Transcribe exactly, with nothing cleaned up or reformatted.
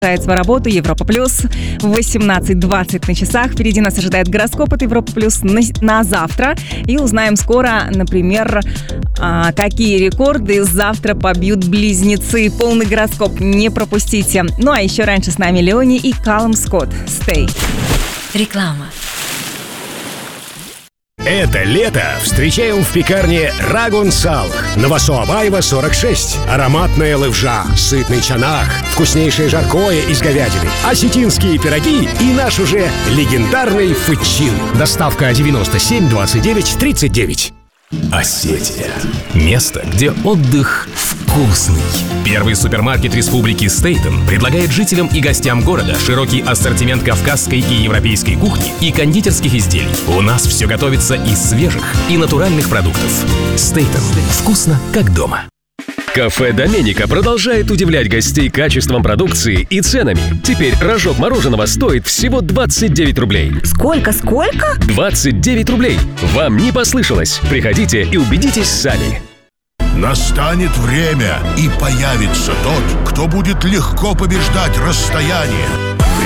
Свою работу Европа Плюс. восемнадцать двадцать на часах. Впереди нас ожидает гороскоп от Европа Плюс на, на завтра. И узнаем скоро, например, а, какие рекорды завтра побьют близнецы. Полный гороскоп не пропустите. Ну а еще раньше с нами Леони и Калум Скотт. Stay. Реклама. Это лето встречаем в пекарне Рагун Салх. Новосоабаева, сорок шесть. Ароматная левжа, сытный чанах, вкуснейшее жаркое из говядины, осетинские пироги и наш уже легендарный фычин. Доставка девяносто семь двадцать девять тридцать девять. Осетия. Место, где отдых вкусный. Первый супермаркет республики Стейтен предлагает жителям и гостям города широкий ассортимент кавказской и европейской кухни и кондитерских изделий. У нас все готовится из свежих и натуральных продуктов. Стейтен. Вкусно, как дома. Кафе Доменика продолжает удивлять гостей качеством продукции и ценами. Теперь рожок мороженого стоит всего двадцать девять рублей. Сколько, сколько? двадцать девять рублей. Вам не послышалось. Приходите и убедитесь сами. Настанет время, и появится тот, кто будет легко побеждать расстояние.